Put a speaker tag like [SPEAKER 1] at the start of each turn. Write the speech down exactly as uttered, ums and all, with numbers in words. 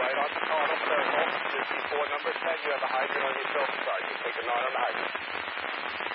[SPEAKER 1] right on the caudal circle. fifty-four, number ten, you have a hydrant on your silk chart. You take a knot on the hydrant.